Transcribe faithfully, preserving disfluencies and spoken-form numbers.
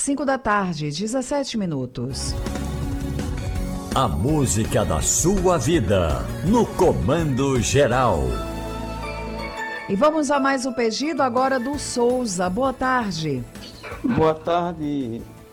cinco da tarde, dezessete minutos. A música da sua vida, no Comando Geral. E vamos a mais um pedido agora do Souza. Boa tarde. Boa tarde,